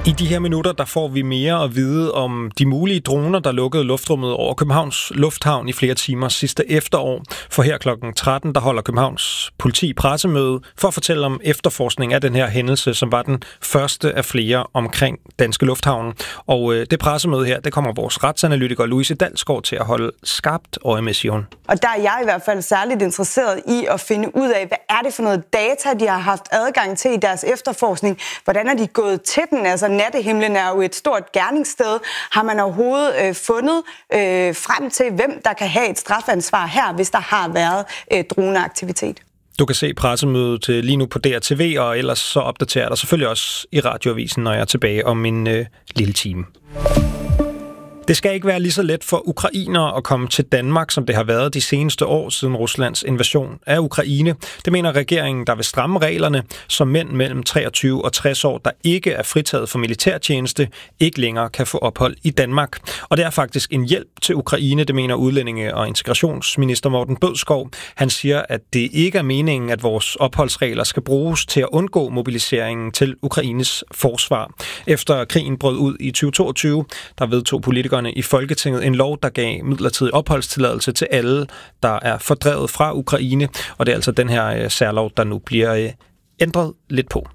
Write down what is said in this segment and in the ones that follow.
I de her minutter, der får vi mere at vide om de mulige droner, der lukkede luftrummet over Københavns Lufthavn i flere timer sidste efterår. For her kl. 13, der holder Københavns politi pressemøde for at fortælle om efterforskning af den her hændelse, som var den første af flere omkring Danske Lufthavn. Og det pressemøde her, det kommer vores retsanalytiker Louise Dalsgaard til at holde skarpt øje med, siger hun. Og der er jeg i hvert fald særligt interesseret i at finde ud af, hvad er det for noget data, de har haft adgang til i deres efterforskning? Hvordan er de gået til den? Altså nattehimlen er jo et stort gerningssted. Har man overhovedet fundet frem til, hvem der kan have et strafansvar her, hvis der har været droneaktivitet? Du kan se pressemødet lige nu på DRTV, og ellers så opdaterer der selvfølgelig også i Radioavisen, når jeg er tilbage om en lille time. Det skal ikke være lige så let for ukrainere at komme til Danmark, som det har været de seneste år siden Ruslands invasion af Ukraine. Det mener regeringen, der vil stramme reglerne, så mænd mellem 23 og 60 år, der ikke er fritaget for militærtjeneste, ikke længere kan få ophold i Danmark. Og det er faktisk en hjælp til Ukraine, det mener udlændinge- og integrationsminister Morten Bødskov. Han siger, at det ikke er meningen, at vores opholdsregler skal bruges til at undgå mobiliseringen til Ukraines forsvar. Efter krigen brød ud i 2022, der vedtog politikere i Folketinget en lov, der gav midlertidig opholdstilladelse til alle, der er fordrevet fra Ukraine. Og det er altså den her særlov, der nu bliver ændret lidt på.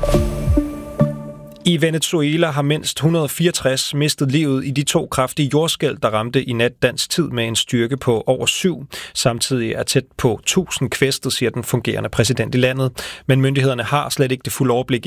I Venezuela har mindst 164 mistet livet i de 2 kraftige jordskælv, der ramte i nat dansk tid med en styrke på over 7. Samtidig er tæt på 1000 kvæstet, siger den fungerende præsident i landet. Men myndighederne har slet ikke det fulde overblik